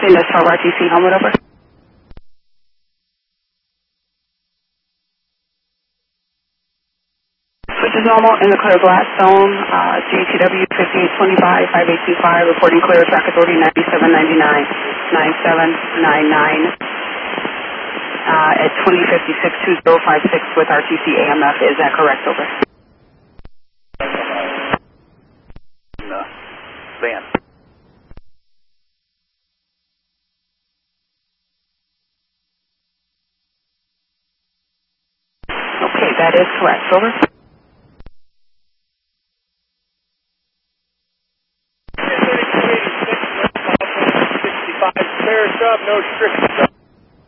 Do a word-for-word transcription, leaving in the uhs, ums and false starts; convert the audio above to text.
Houston, that's twelve R T C, helmet over. Switch is normal in the clear glass zone, uh, G T W fifty-eight twenty-five, five eight two five, reporting clear, track authority ninety-seven ninety-nine, ninety-seven ninety-nine, uh, at twenty fifty-six two zero five six with R T C A M F, is that correct, over? Uh, van. Okay, that is correct, over. sixty-five, Paris up, no strict